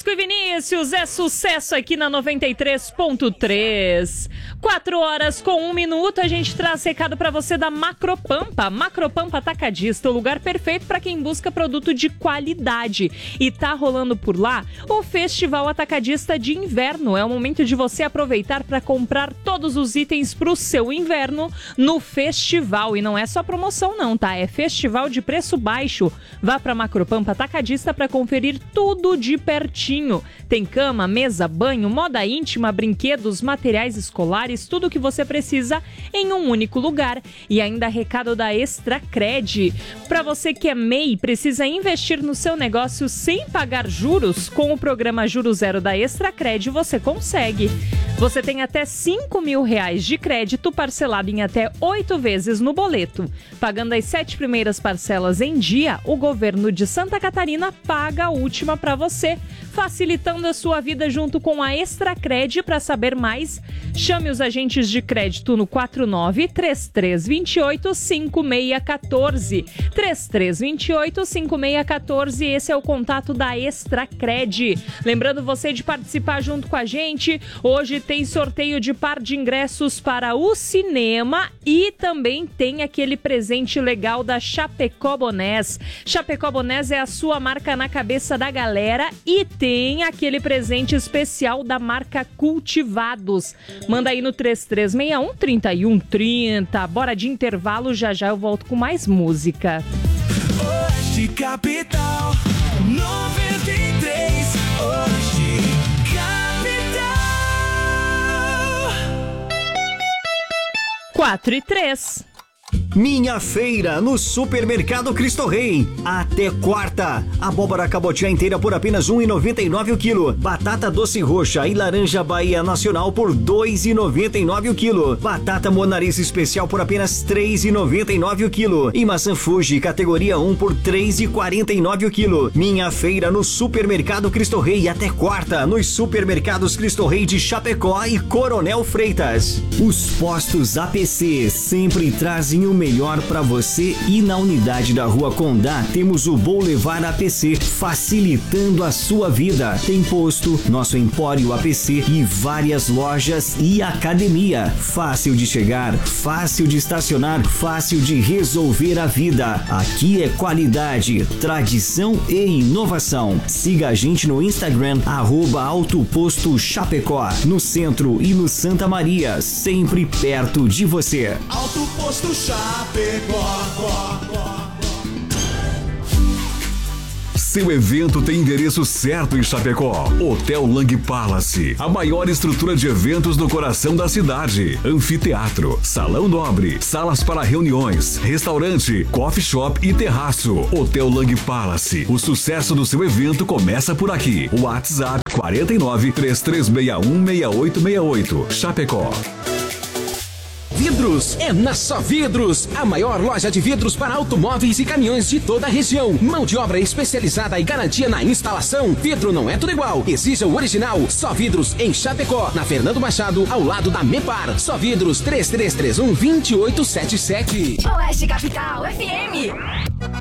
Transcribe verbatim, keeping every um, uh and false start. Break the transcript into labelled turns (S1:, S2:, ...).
S1: Bosco e Vinícius, é sucesso aqui na noventa e três ponto três. Quatro horas com um minuto, a gente traz recado pra você da Macropampa. Macropampa Atacadista, o lugar perfeito pra quem busca produto de qualidade. E tá rolando por lá o Festival Atacadista de Inverno. É o momento de você aproveitar pra comprar todos os itens pro seu inverno no festival. E não é só promoção não, tá? É festival de preço baixo. Vá pra Macropampa Atacadista pra conferir tudo de pertinho. Tem cama, mesa, banho, moda íntima, brinquedos, materiais escolares, tudo o que você precisa em um único lugar. E ainda recado da Extracred. Para você que é M E I e precisa investir no seu negócio sem pagar juros, com o programa Juro Zero da Extracred você consegue. Você tem até cinco mil reais de crédito parcelado em até oito vezes no boleto. Pagando as sete primeiras parcelas em dia, o governo de Santa Catarina paga a última para você, facilitando a sua vida junto com a Extracred. Para saber mais, chame os agentes de crédito no quatro nove, três três dois oito, cinco seis um quatro. três três dois oito, cinco seis um quatro, esse é o contato da Extracred. Lembrando você de participar junto com a gente. Hoje tem sorteio de par de ingressos para o cinema e também tem aquele presente legal da Chapecó Bonés. Chapecó Bonés é a sua marca na cabeça da galera e tem aquele presente especial da marca Cultivados. Manda aí no três três seis um, três um três zero. Bora de intervalo, já já eu volto com mais música.
S2: Oeste Capital noventa e três, Oeste Capital.
S1: quatro e três.
S3: Minha feira no Supermercado Cristo Rei. Até quarta. Abóbora cabotiá inteira por apenas um real e noventa e nove o quilo. Batata doce roxa e laranja Bahia Nacional por dois reais e noventa e nove o quilo. Batata monarese especial por apenas três reais e noventa e nove o quilo. E maçã Fuji categoria um por três reais e quarenta e nove o quilo. Minha feira no Supermercado Cristo Rei até quarta nos supermercados Cristo Rei de Chapecó e Coronel Freitas. Os postos A P C sempre trazem o melhor para você e na unidade da Rua Condá temos o Boulevard A P C, facilitando a sua vida. Tem posto, nosso Empório A P C e várias lojas e academia. Fácil de chegar, fácil de estacionar, fácil de resolver a vida. Aqui é qualidade, tradição e inovação. Siga a gente no Instagram, arroba Alto Posto Chapecó, no centro e no Santa Maria, sempre perto de você.
S2: Alto Posto Chapecó.
S4: Seu evento tem endereço certo em Chapecó. Hotel Lang Palace, a maior estrutura de eventos no coração da cidade. Anfiteatro, salão nobre, salas para reuniões, restaurante, coffee shop e terraço. Hotel Lang Palace, o sucesso do seu evento começa por aqui. WhatsApp quarenta e nove, três três seis um, seis oito seis oito. Chapecó.
S5: Vidros é na Só Vidros, a maior loja de vidros para automóveis e caminhões de toda a região. Mão de obra especializada e garantia na instalação. Vidro não é tudo igual, exija o original. Só Vidros em Chapecó, na Fernando Machado, ao lado da Mepar. Só Vidros três três três um, dois oito sete sete.
S6: Oeste Capital F M.